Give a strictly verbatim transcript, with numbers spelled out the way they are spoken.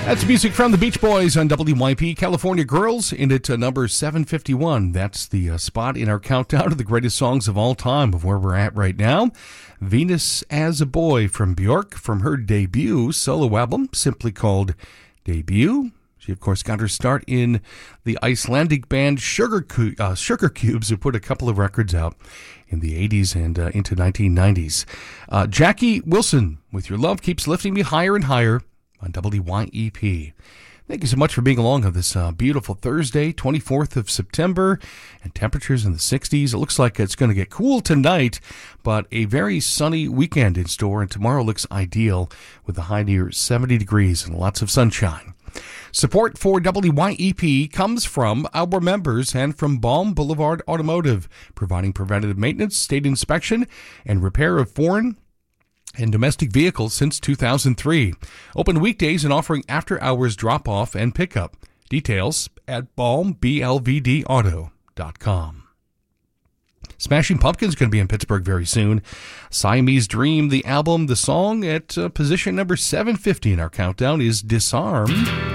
That's music from the Beach Boys on W Y P. California Girls in at uh, number seven fifty-one. That's the uh, spot in our countdown of the greatest songs of all time of where we're at right now. Venus as a Boy from Björk from her debut solo album, simply called Debut. She, of course, got her start in the Icelandic band Sugar, Cu- uh, Sugar Cubes, who put a couple of records out in the eighties and uh, into nineteen nineties. Uh, Jackie Wilson, with Your Love Keeps Lifting Me Higher and Higher on W Y E P. Thank you so much for being along on this uh, beautiful Thursday, twenty-fourth of September, and temperatures in the sixties. It looks like it's going to get cool tonight, but a very sunny weekend in store, and tomorrow looks ideal with a high near seventy degrees and lots of sunshine. Support for W Y E P comes from our members and from Balm Boulevard Automotive, providing preventative maintenance, state inspection, and repair of foreign and domestic vehicles since two thousand three. Open weekdays and offering after-hours drop-off and pickup. Details at balm b l v d auto dot com. Smashing Pumpkins going to be in Pittsburgh very soon. Siamese Dream, the album, the song at uh, position number seven fifty in our countdown is Disarm.